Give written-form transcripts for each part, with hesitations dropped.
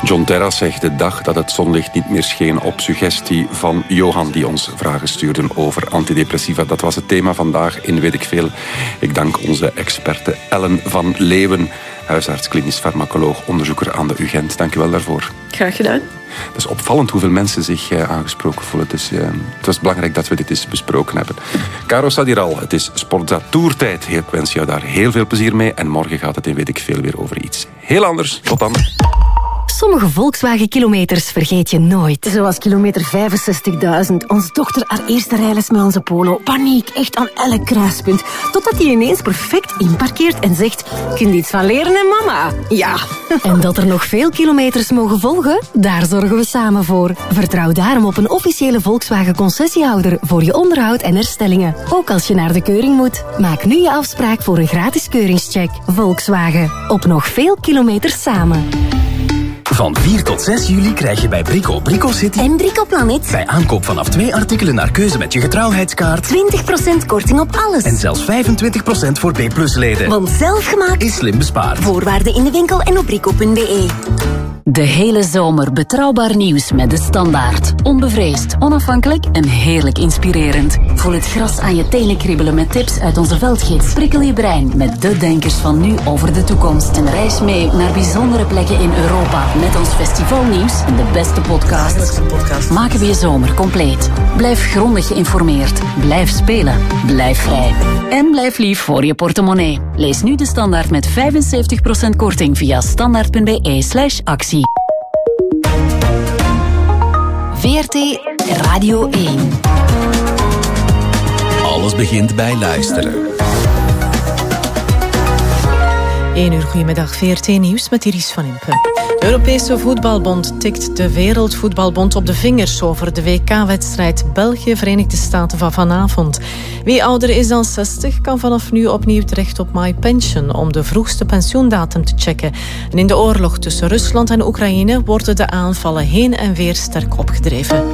John Terras zegt de dag dat het zonlicht niet meer scheen op suggestie van Johan, die ons vragen stuurde over antidepressiva. Dat was het thema vandaag in Weet ik Veel. Ik dank onze experte Ellen van Leeuwen, huisarts, klinisch farmacoloog, onderzoeker aan de UGent. Dank u wel daarvoor. Graag gedaan. Het is opvallend hoeveel mensen zich aangesproken voelen. Dus het was belangrijk dat we dit eens besproken hebben. Caro Sadiral, het is Sportza Tourtijd. Ik wens jou daar heel veel plezier mee. En morgen gaat het in Weet ik Veel weer over iets heel anders. Tot dan. Sommige Volkswagen-kilometers vergeet je nooit. Zoals kilometer 65.000. Onze dochter haar eerste rijles met onze Polo. Paniek, echt aan elk kruispunt. Totdat hij ineens perfect inparkeert en zegt... Kun je iets van leren, hè, mama? Ja. En dat er nog veel kilometers mogen volgen? Daar zorgen we samen voor. Vertrouw daarom op een officiële Volkswagen-concessiehouder voor je onderhoud en herstellingen. Ook als je naar de keuring moet. Maak nu je afspraak voor een gratis keuringscheck. Volkswagen. Op nog veel kilometers samen. Van 4 tot 6 juli krijg je bij Brico City En Brico Planet. bij aankoop vanaf 2 artikelen naar keuze met je getrouwheidskaart 20% korting op alles. en zelfs 25% voor B+-leden. Want zelf gemaakt. Is slim bespaard. Voorwaarden in de winkel en op brico.be. De hele zomer betrouwbaar nieuws met De Standaard. Onbevreesd, onafhankelijk en heerlijk inspirerend. Voel het gras aan je tenen kriebelen met tips uit onze veldgids. Prikkel je brein met de denkers van nu over de toekomst. En reis mee naar bijzondere plekken in Europa. Met ons festivalnieuws en de beste podcast. Maken we je zomer compleet. Blijf grondig geïnformeerd. Blijf spelen. Blijf vrij. En blijf lief voor je portemonnee. Lees nu De Standaard met 75% korting via standaard.be/actie. VRT Radio 1. Alles begint bij luisteren. 1 uur, goedemiddag, VRT Nieuws met Iris van Impen. De Europese Voetbalbond tikt de Wereldvoetbalbond op de vingers over de WK-wedstrijd België-Verenigde Staten van vanavond. Wie ouder is dan 60 kan vanaf nu opnieuw terecht op MyPension om de vroegste pensioendatum te checken. En in de oorlog tussen Rusland en Oekraïne worden de aanvallen heen en weer sterk opgedreven.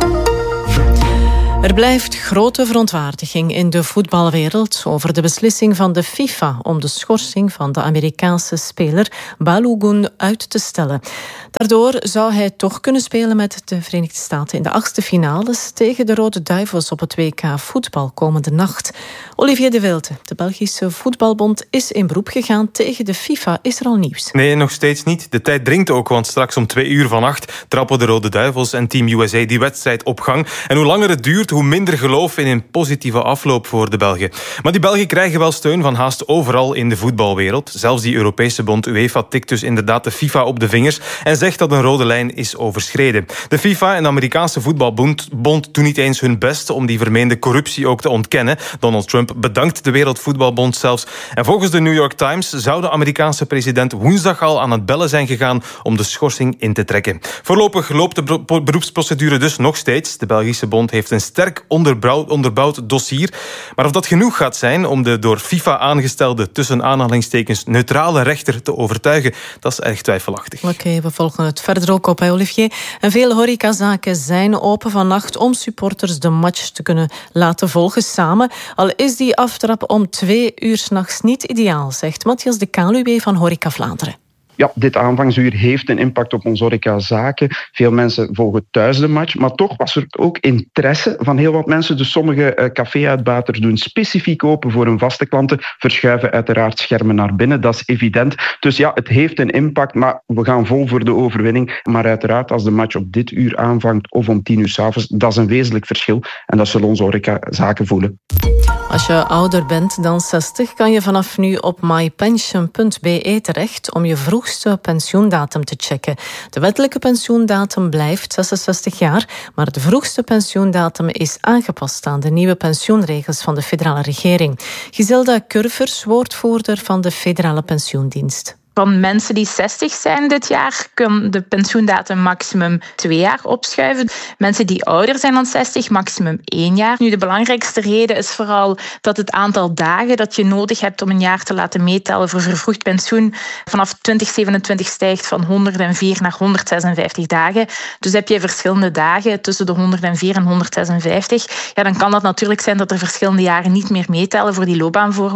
Er blijft grote verontwaardiging in de voetbalwereld over de beslissing van de FIFA om de schorsing van de Amerikaanse speler Balogun uit te stellen. Daardoor zou hij toch kunnen spelen met de Verenigde Staten in de 8e finales tegen de Rode Duivels op het WK voetbal komende nacht. Olivier de Wilde, de Belgische Voetbalbond, is in beroep gegaan tegen de FIFA. Is er al nieuws? Nee, nog steeds niet. De tijd dringt ook, want straks om 2:08 trappen de Rode Duivels en Team USA die wedstrijd op gang. En hoe langer het duurt, hoe minder geloof in een positieve afloop voor de Belgen. Maar die Belgen krijgen wel steun van haast overal in de voetbalwereld. Zelfs die Europese bond UEFA tikt dus inderdaad de FIFA op de vingers en zegt dat een rode lijn is overschreden. De FIFA en de Amerikaanse voetbalbond doen niet eens hun best om die vermeende corruptie ook te ontkennen. Donald Trump bedankt de Wereldvoetbalbond zelfs. En volgens de New York Times zou de Amerikaanse president woensdag al aan het bellen zijn gegaan om de schorsing in te trekken. Voorlopig loopt de beroepsprocedure dus nog steeds. De Belgische bond heeft een sterk onderbouwd dossier. Maar of dat genoeg gaat zijn om de door FIFA aangestelde tussen aanhalingstekens neutrale rechter te overtuigen, dat is erg twijfelachtig. Oké, we volgen het verder ook op, Olivier. En veel horecazaken zijn open vannacht om supporters de match te kunnen laten volgen samen. Al is die aftrap om 2 uur 's nachts niet ideaal, zegt Matthias de Kaluwe van Horeca Vlaanderen. Ja, dit aanvangsuur heeft een impact op onze horecazaken. Veel mensen volgen thuis de match, maar toch was er ook interesse van heel wat mensen. Dus sommige café-uitbaters doen specifiek open voor hun vaste klanten, verschuiven uiteraard schermen naar binnen, dat is evident. Dus ja, het heeft een impact, maar we gaan vol voor de overwinning. Maar uiteraard, als de match op dit uur aanvangt of om 10 uur 's avonds, dat is een wezenlijk verschil. En dat zullen onze horecazaken voelen. Als je ouder bent dan 60, kan je vanaf nu op mypension.be terecht om je vroegste pensioendatum te checken. De wettelijke pensioendatum blijft 66 jaar, maar de vroegste pensioendatum is aangepast aan de nieuwe pensioenregels van de federale regering. Giselda Curvers, woordvoerder van de Federale Pensioendienst. Van mensen die 60 zijn dit jaar kan de pensioendatum maximum 2 jaar opschuiven. Mensen die ouder zijn dan 60, maximum 1 jaar. Nu, de belangrijkste reden is vooral dat het aantal dagen dat je nodig hebt om een jaar te laten meetellen voor vervroegd pensioen vanaf 2027 stijgt van 104 naar 156 dagen. Dus heb je verschillende dagen tussen de 104 en 156. Ja, dan kan dat natuurlijk zijn dat er verschillende jaren niet meer meetellen voor die loopbaanvoorwaarden.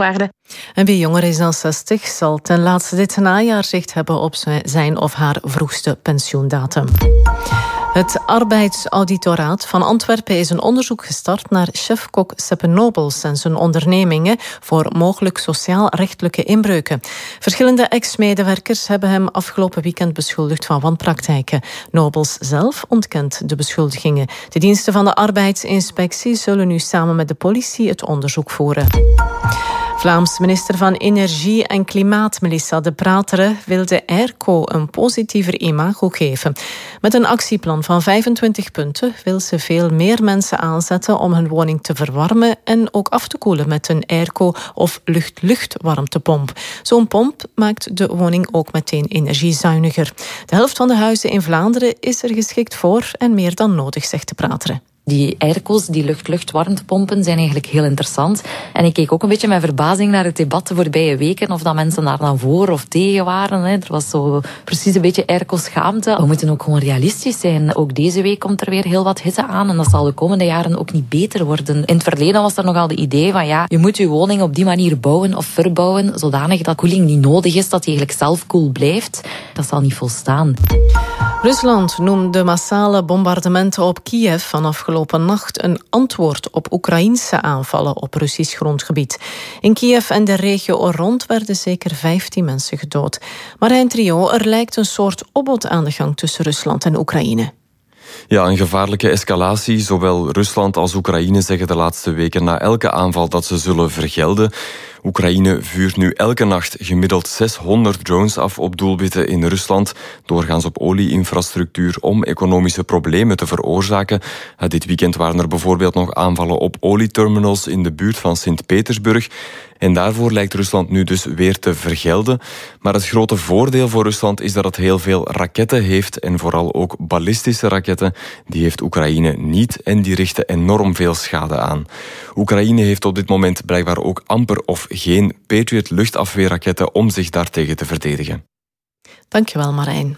En wie jonger is dan 60 zal ten laatste dit najaar zicht hebben op zijn of haar vroegste pensioendatum. Het arbeidsauditoraat van Antwerpen is een onderzoek gestart naar chefkok Seppe Nobels en zijn ondernemingen voor mogelijk sociaal-rechtelijke inbreuken. Verschillende ex-medewerkers hebben hem afgelopen weekend beschuldigd van wanpraktijken. Nobels zelf ontkent de beschuldigingen. De diensten van de arbeidsinspectie zullen nu samen met de politie het onderzoek voeren. Vlaams minister van Energie en Klimaat Melissa De Prateren wil de airco een positiever imago geven. Met een actieplan van 25 punten wil ze veel meer mensen aanzetten om hun woning te verwarmen en ook af te koelen met een airco of lucht-lucht warmtepomp. Zo'n pomp maakt de woning ook meteen energiezuiniger. De helft van de huizen in Vlaanderen is er geschikt voor en meer dan nodig, zegt De Prateren. Die airco's, die lucht-lucht warmtepompen, zijn eigenlijk heel interessant. En ik keek ook een beetje met verbazing naar het debat de voorbije weken, of dat mensen daar dan voor of tegen waren. Er was zo precies een beetje airco-schaamte. We moeten ook gewoon realistisch zijn. Ook deze week komt er weer heel wat hitte aan en dat zal de komende jaren ook niet beter worden. In het verleden was er nogal de idee van je moet je woning op die manier bouwen of verbouwen, zodanig dat koeling niet nodig is, dat die eigenlijk zelf koel blijft. Dat zal niet volstaan. Rusland noemt de massale bombardementen op Kiev van afgelopen nacht een antwoord op Oekraïense aanvallen op Russisch grondgebied. In Kiev en de regio rond werden zeker 15 mensen gedood. Marijn Trio, er lijkt een soort opbod aan de gang tussen Rusland en Oekraïne. Ja, een gevaarlijke escalatie. Zowel Rusland als Oekraïne zeggen de laatste weken na elke aanval dat ze zullen vergelden. Oekraïne vuurt nu elke nacht gemiddeld 600 drones af op doelwitten in Rusland, doorgaans op olieinfrastructuur, om economische problemen te veroorzaken. Dit weekend waren er bijvoorbeeld nog aanvallen op olieterminals in de buurt van Sint-Petersburg. En daarvoor lijkt Rusland nu dus weer te vergelden. Maar het grote voordeel voor Rusland is dat het heel veel raketten heeft, en vooral ook ballistische raketten. Die heeft Oekraïne niet en die richten enorm veel schade aan. Oekraïne heeft op dit moment blijkbaar ook amper of geen Patriot luchtafweerraketten om zich daartegen te verdedigen. Dankjewel, Marijn.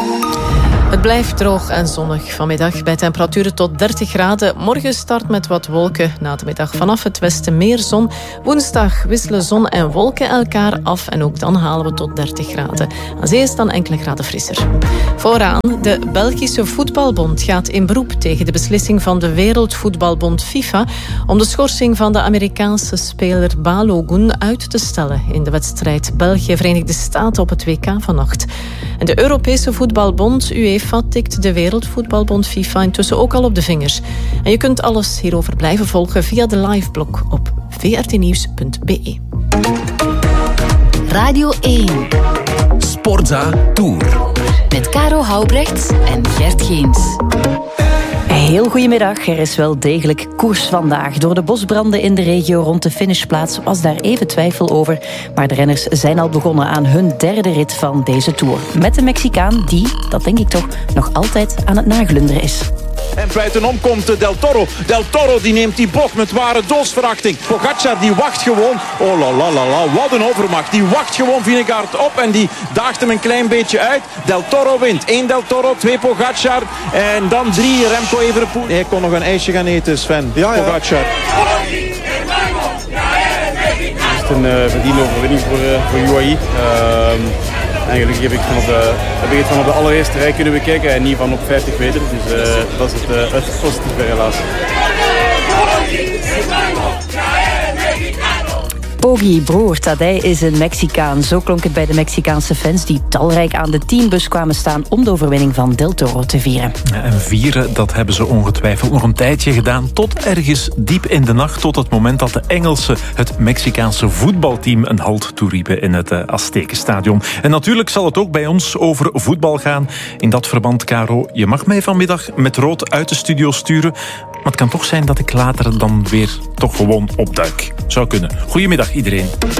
Het blijft droog en zonnig vanmiddag bij temperaturen tot 30 graden. Morgen start met wat wolken. Na de middag vanaf het westen meer zon. Woensdag wisselen zon en wolken elkaar af en ook dan halen we tot 30 graden. Aan zee is dan enkele graden frisser. Vooraan, de Belgische Voetbalbond gaat in beroep tegen de beslissing van de Wereldvoetbalbond FIFA om de schorsing van de Amerikaanse speler Balogun uit te stellen in de wedstrijd België-Verenigde Staten op het WK vannacht. En de Europese Voetbalbond UEFA tikt de Wereldvoetbalbond FIFA intussen ook al op de vingers. En je kunt alles hierover blijven volgen via de liveblog op vrtnieuws.be. Radio 1. Sportza Tour. Met Caro Houbrechts en Gert Geens. Heel goedemiddag. Er is wel degelijk koers vandaag. Door de bosbranden in de regio rond de finishplaats was daar even twijfel over. Maar de renners zijn al begonnen aan hun derde rit van deze Tour. Met de Mexicaan die, dat denk ik toch, nog altijd aan het naglunderen is. En buitenom komt Del Toro. Del Toro die neemt die bocht met ware doodsverachting. Pogacar die wacht gewoon. Oh la la la la, wat een overmacht. Die wacht gewoon Vingegaard op en die daagt hem een klein beetje uit. Del Toro wint. 1 Del Toro, 2 Pogacar en dan 3 Remco Evenepoel. Hij kon nog een ijsje gaan eten, Sven. Ja. Pogacar. Het is een verdiende overwinning voor UAE. Eigenlijk heb ik het van op de allereerste rij kunnen bekijken en niet van op 50 meter. Dus dat is het positieve helaas. Poggi, broer Tadej, is een Mexicaan. Zo klonk het bij de Mexicaanse fans die talrijk aan de teambus kwamen staan om de overwinning van Del Toro te vieren. En vieren, dat hebben ze ongetwijfeld nog een tijdje gedaan, tot ergens diep in de nacht, tot het moment dat de Engelsen het Mexicaanse voetbalteam een halt toeriepen in het Aztekenstadion. En natuurlijk zal het ook bij ons over voetbal gaan. In dat verband, Caro, je mag mij vanmiddag met rood uit de studio sturen, maar het kan toch zijn dat ik later dan weer toch gewoon opduik. Zou kunnen. Goedemiddag iedereen.